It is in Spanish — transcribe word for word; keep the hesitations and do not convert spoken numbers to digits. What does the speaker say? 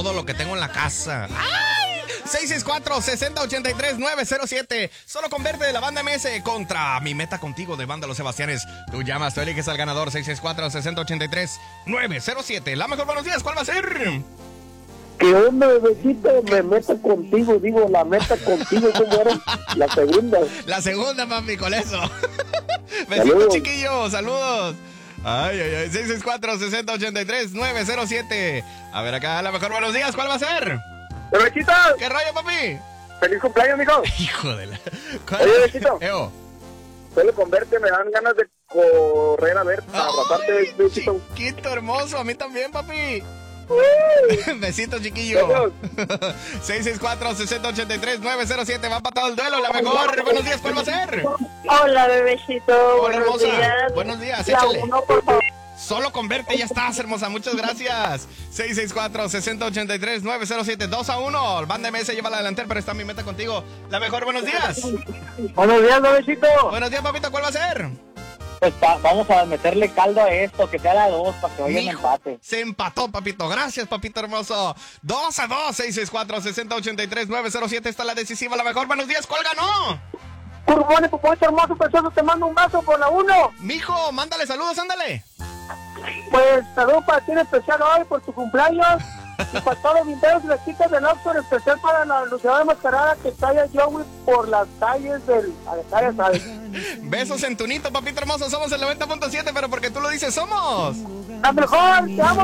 todo lo que tengo en la casa. ¡Ay! seis seis cuatro, seis cero ocho tres, nueve cero siete. Solo converte de la banda M S contra Mi Meta Contigo de Banda Los Sebastianes. Tú llamas, tú eliges al ganador. seis seis cuatro, seis cero ocho tres, nueve cero siete. La mejor, buenos días, ¿cuál va a ser? ¿Qué onda, bebecito? Me meta contigo, digo, la meta contigo, ¿cómo era? La segunda. La segunda, mami, con eso. Besitos, Saludos. chiquillos, saludos. Ay, ay, ay, seis seis cuatro, seis cero ocho tres, nueve cero siete. A ver acá, la mejor, buenos días, ¿cuál va a ser? ¡Bebecito! ¿Qué rollo, papi? ¡Feliz cumpleaños, mijo! Hijo de la... Oye, bebecito. Eo. Solo converte, me dan ganas de correr a ver, a abrazarte, Ay, bebecito. chiquito hermoso, a mí también, papi. Besitos, chiquillo. seis seis cuatro, seis cero ocho tres, nueve cero siete. Va empatado el duelo, la mejor. Buenos días, ¿cuál va a ser? Hola, bebecito. Hola, Buenos hermosa. días. Buenos días, La échale. uno, por favor. Solo con verte ya estás, hermosa. Muchas gracias. seis seis cuatro, seis cero ocho tres, nueve cero siete. dos a uno. Banda M S lleva la delantera, pero está Mi Meta Contigo. La mejor, buenos días. Buenos días, bebecito. Buenos días, papito, ¿cuál va a ser? Pues pa- vamos a meterle caldo a esto, que sea la dos, para que vaya en Mijo, empate. se empató, papito. Gracias, papito hermoso. dos a dos. seis seis cuatro, seis cero ocho tres, nueve cero siete. Está la decisiva, la mejor. Buenos días, ¿cuál ganó? Curbone, Popoito hermoso, precioso, te mando un vaso por la uno. Mijo, mándale saludos, ándale. Pues saludos para ti en especial hoy por tu cumpleaños. Y para todos los vinteros y las chicas del Oxford, en especial para la luchadora mascarada que calla Joey por las calles del... A las calles, ¿sabes? Besos en tu nito, papito hermoso. Somos el noventa punto siete, pero porque tú lo dices, somos La mejor, te amo.